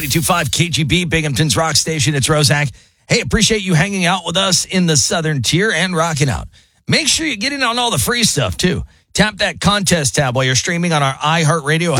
92.5 KGB, Binghamton's rock station. It's Roszak. Hey, appreciate you hanging out with us in the Southern Tier and rocking out. Make sure you get in on all the free stuff, too. Tap that contest tab while you're streaming on our iHeartRadio